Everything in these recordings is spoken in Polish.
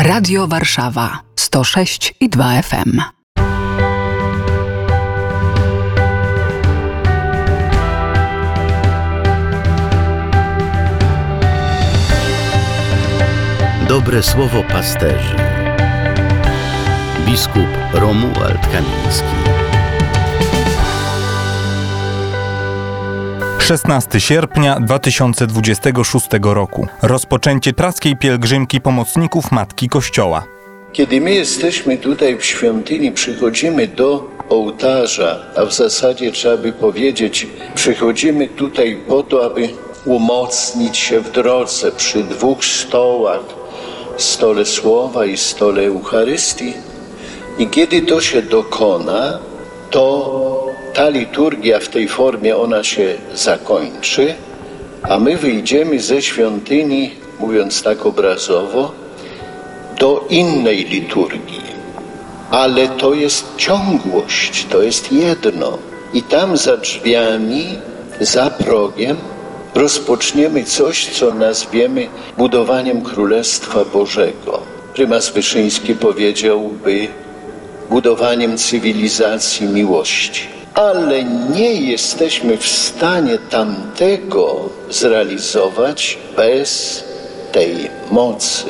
Radio Warszawa 106,2 FM. Dobre słowo pasterzy. Biskup Romuald Kamiński. 16 sierpnia 2026 roku. Rozpoczęcie praskiej pielgrzymki pomocników Matki Kościoła. Kiedy my jesteśmy tutaj w świątyni, przychodzimy do ołtarza, a w zasadzie trzeba by powiedzieć, przychodzimy tutaj po to, aby umocnić się w drodze przy dwóch stołach, stole Słowa i stole Eucharystii. I kiedy to się dokona, to ta liturgia w tej formie ona się zakończy, a my wyjdziemy ze świątyni, mówiąc tak obrazowo, do innej liturgii. Ale to jest ciągłość, to jest jedno. I tam za drzwiami, za progiem rozpoczniemy coś, co nazwiemy budowaniem Królestwa Bożego. Prymas Wyszyński powiedziałby budowaniem cywilizacji miłości. Ale nie jesteśmy w stanie tamtego zrealizować bez tej mocy.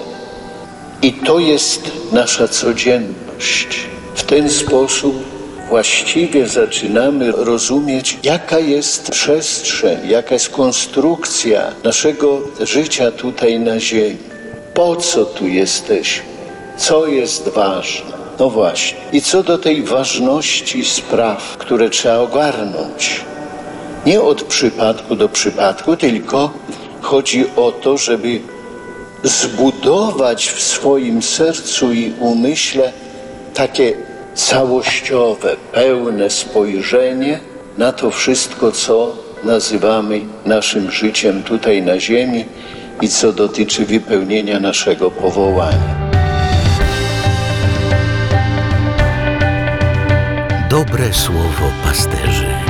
I to jest nasza codzienność. W ten sposób właściwie zaczynamy rozumieć, jaka jest przestrzeń, jaka jest konstrukcja naszego życia tutaj na ziemi. Po co tu jesteśmy? Co jest ważne? No właśnie. I co do tej ważności spraw, które trzeba ogarnąć, nie od przypadku do przypadku, tylko chodzi o to, żeby zbudować w swoim sercu i umyśle takie całościowe, pełne spojrzenie na to wszystko, co nazywamy naszym życiem tutaj na ziemi i co dotyczy wypełnienia naszego powołania. Dobre słowo pasterzy.